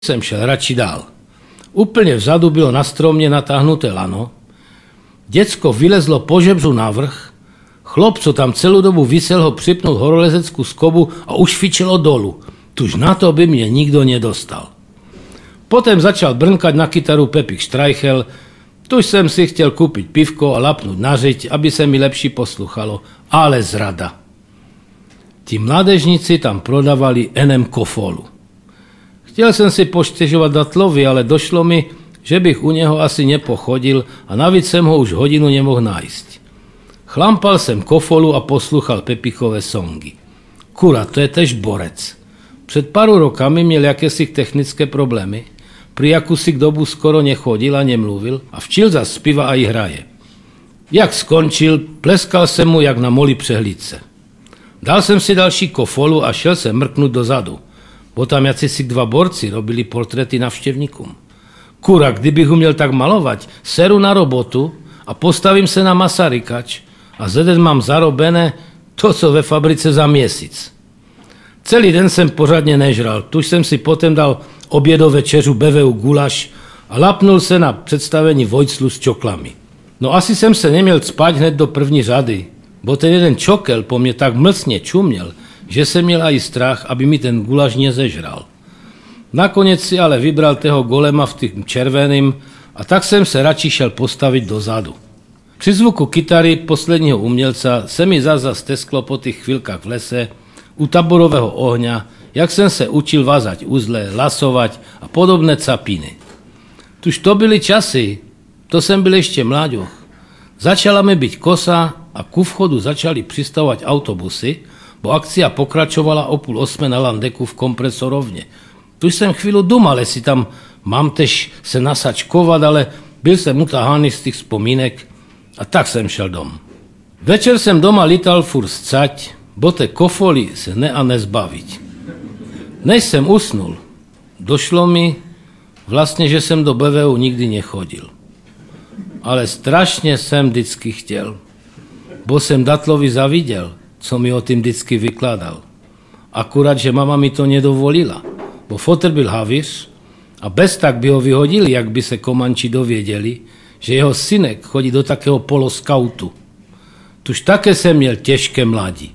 Jsem šel radši dál. Úplně vzadu bylo na stromě natáhnuté lano, děcko vylezlo po žebřu na vrch, chlop, co tam celou dobu visel, ho připnul horolezeckou skobu a už fičelo dolů. Tuž na to by mě nikdo nedostal. Potom začal brnkat na kytaru Pepík Štreichel, tuž jsem si chtěl koupit pivko a lapnout na řeď, aby se mi lepší posluchalo, ale zrada. Ti mládežníci tam prodávali enem kofolu. Chtěl jsem si poštěžovat Datlovi, ale došlo mi, že bych u něho asi nepochodil a navíc jsem ho už hodinu nemohl nájsť. Chlampal jsem kofolu a posluchal Pepíkové songy. Kura, to je tež borec. Před paru rokami měl jakési technické problémy, pri jakúsi dobu skoro nechodil a nemluvil a včil zas zpíva a i hraje. Jak skončil, pleskal jsem mu jak na moli přehlídce. Dal jsem si další kofolu a šel jsem mrknout dozadu, bo tam jacysi dva borci robili portréty navštěvníkům. Kura, kdybych uměl tak malovat, seru na robotu a postavím se na Masarykač a za den mám zarobené to, co ve fabrice za měsíc. Celý den jsem pořádně nežral, tuž jsem si potom dal obědo večeřu beveu gulaš a lapnul se na představení Vojclu s čoklami. No asi jsem se neměl spát hned do první řady, bo ten jeden čokel po mě tak mlsně čuměl, že jsem měl i strach, aby mi ten gulaš nezežral. Nakonec si ale vybral toho golema v tým červeným a tak jsem se radši šel postavit dozadu. Při zvuku kytary posledního umělca se mi zase stesklo po těch chvilkách v lese, u taborového ohňa, jak jsem se učil vázať uzle, lasovat a podobné capiny. Tuž to byly časy, to jsem byl ještě mláďoch. Začala mi být kosa a ku vchodu začaly přistavovat autobusy, bo akcia pokračovala o 7:30 na Landeku v kompresorovně. Tuž jsem chvíli dumal, jestli tam mám tež se nasačkovat, ale byl jsem utahaný z těch vzpomínek a tak jsem šel dom. Večer jsem doma lítal furt scať, bo té kofoly se ne a nezbavit. Než jsem usnul, došlo mi vlastně, že jsem do BVU nikdy nechodil. Ale strašně jsem vždycky chtěl, bo jsem Datlovi zaviděl, co mi o tím vždycky vykládal. Akurát, že mama mi to nedovolila, bo fotr byl havíř a bez tak by ho vyhodili, jak by se Komanči dověděli, že jeho synek chodí do takého poloskautu. Tuž také jsem měl těžké mládí.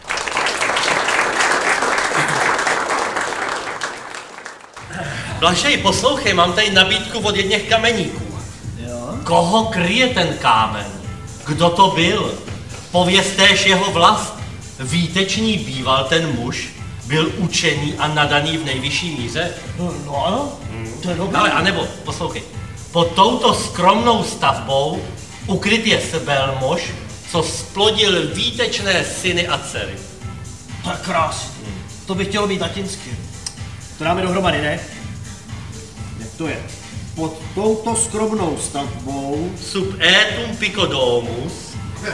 Blažej, poslouchej, mám tady nabídku od jedněch kameníků. Jo? Koho kryje ten kámen? Kdo to byl? Pověztéž jeho vlast. Výtečný býval ten muž, byl učený a nadaný v nejvyšší míře. No ano, to je dobré. Ale anebo, poslouchej, pod touto skromnou stavbou ukryt je velmož, co splodil výtečné syny a dcery. To je krásný. To by chtělo být latinsky. To dáme dohromady, ne? Jak to je? Pod touto skromnou stavbou Sub etum picodomus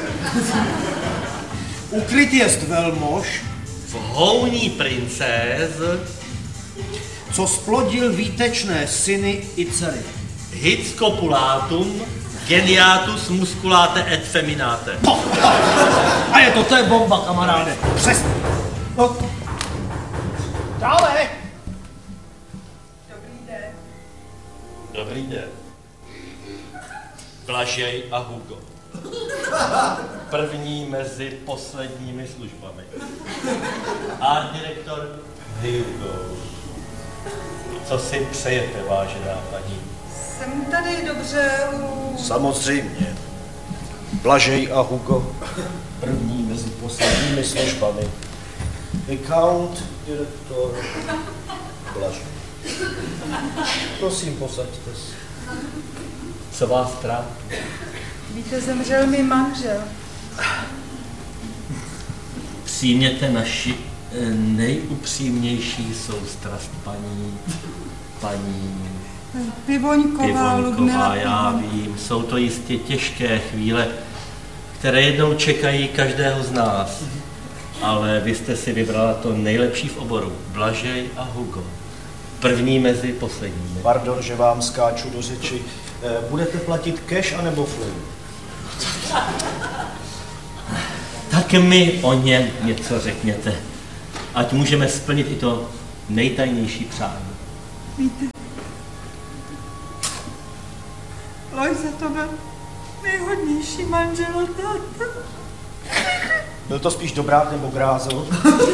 ukryt jest velmož, v houní princéz co splodil výtečné syny i dcery. hic copulatum geniatus musculate et feminate. A je to je bomba, kamaráde. Přesně. No. Dále. Dobrý den. Blažej a Hugo. První mezi posledními službami. Art direktor Hugo. Co si přejete, vážená paní? Jsem tady dobře Samozřejmě. Blažej a Hugo, první mezi posledními službami. Account direktor Blažej. Prosím, posaďte se. Co vás trápí? Víte, zemřel mi manžel. Přijměte naši nejupřímnější soustrast, paní Pivoňková, Ludmila. já vím, jsou to jistě těžké chvíle, které jednou čekají každého z nás. Ale vy jste si vybrala to nejlepší v oboru. Blažej a Hugo. První mezi posledními. Pardon, že vám skáču do řeči. Budete platit cash anebo flow? Tak mi o něm něco řekněte. Ať můžeme splnit i to nejtajnější přání. Víte, Lojza to byl nejhodnější manžel táta. Byl to spíš dobrák nebo grázl?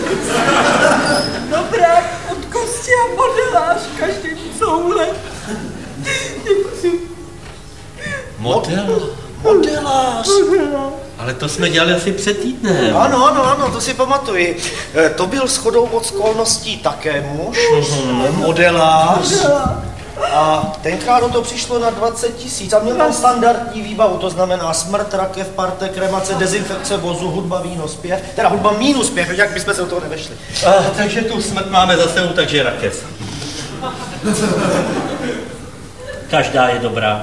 Dobrák od kosti a modelář každým soulem. Děkuji. Model? Modelář. Ale to jsme dělali asi před týdnem. Ano, to si pamatuji. To byl shodou okolností také muž, modelář. A tenkrát to přišlo na 20 000 a měl tam standardní výbavu, to znamená smrt, rakev, parte, kremace, dezinfekce vozu, hudba, víno, zpěv, teda hudba minus zpěv, jak bychom se do toho nevešli. Takže tu smrt máme za sebou, takže rakev. Každá je dobrá.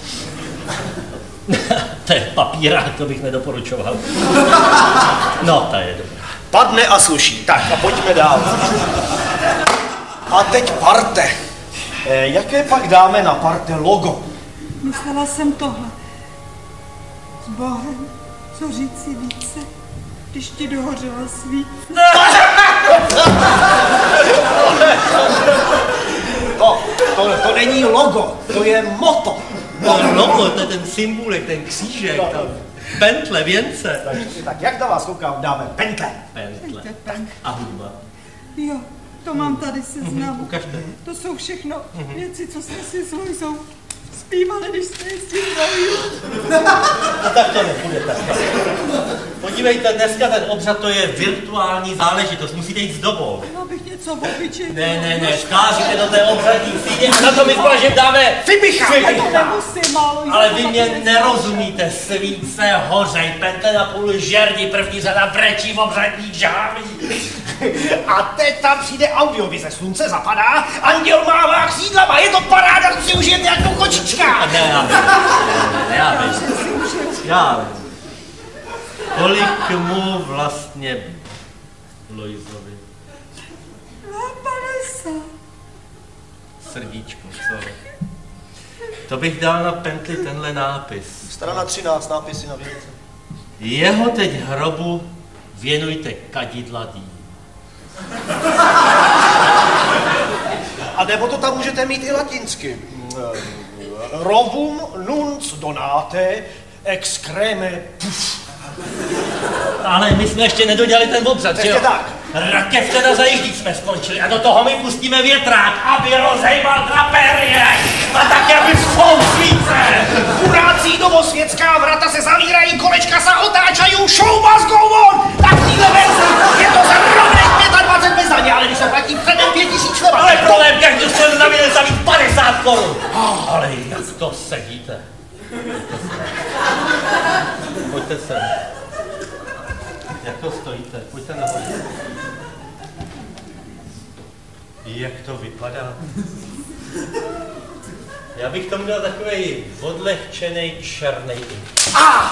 To je papírák, to bych nedoporučoval. No, ta je dobrá. Padne a sluší. Tak a pojďme dál. A teď parte. Jaké pak dáme na parte logo? Myslela jsem tohle. S Bohem, co říci více, když ti dohořela svít. To není logo, to je moto. No, logo, to je ten symbolek, ten křížek, ta pentle, věnce. Tak jak na vás koukám, dáme pentle. Pentle. A hudba. Jo, to mám tady seznam. Ukažte. To jsou všechno věci, co jsme si s Lojzou zpívali, když jsme jezdili na výlet. No tak to nepůjde takhle. Podívejte, dneska ten obřad to je virtuální záležitost, musíte jít s dobou. Měla bych něco obyčejného. Ne, vkážete do té obřadní síně a na to my s Blažem dáme Fibicha! To nemusím, málo. Ale vy mě nerozumíte, svíce hořej, pentle na půl žerdi, první řada brečí v obřadní žáví. A teď tam přijde audiovize, slunce zapadá, anděl mává křídlama, je to paráda, to si užijete jako kočička. Ne, já vím. Kolik mu vlastně Lojzovi? 50. Srdíčko, co? To bych dal na pentli tenhle nápis. Strana 13, nápisy na věnce. Jeho teď hrobu věnujte kadidladí. A nebo to tam můžete mít i latinsky. Rovum nuns donate ex creme puf. Ale my jsme ještě nedodělali ten obřad, že jo? Ještě tak. Rakevce na zajíždí jsme skončili a do toho my pustíme větrák, aby rozejmal draperie a také aby svou svíce. Kurácí novosvětská vrata se zavírají, kolečka se otáčají, show must go on! Tak v téhle verzi je to za rovných 25 bez daně, ale když se platí předem 5 000 sleva. Ale problém, každý se na mě zavít 50 korun. Ale jak to sedíte? Pojďte sem. Jak to stojíte? Pojďte nahoru. Jak to vypadá? Já bych tomu dal takovej odlehčenej černej ink.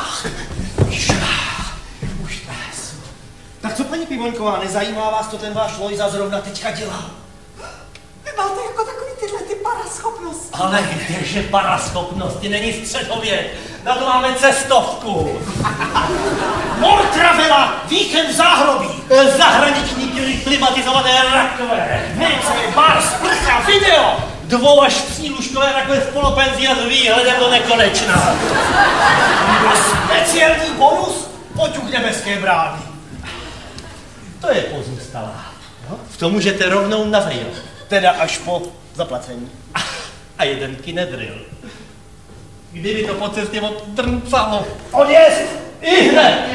Už nás. Tak co, paní Pivoňková, nezajímá vás, co ten váš Lojza zrovna teďka dělá? Vy máte jako takový tyhle ty paraschopnosti. Ale kdeže paraschopnosti, není středověk. Na to máme cestovku. Mortravela, víkend v záhrobí. Zahraniční klimatizované rakve. WC, bar, sprcha, video. 2 až 3 lůžkové rakve s polopenzí a s výhledem do nekonečna. A speciální bonus, pojď k nebeské brány. To je pozůstalá. V tom můžete rovnou navejat. Teda až po zaplacení. A jeden kinedril. Kdyby to po cestě odtrncalo. Odjezd! I hned!